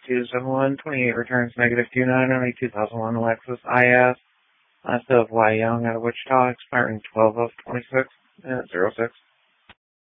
271 28 returns negative 29 on a 2001 Lexus IS. Last of Y Young out of Wichita, expiring 12 of 26 at 06.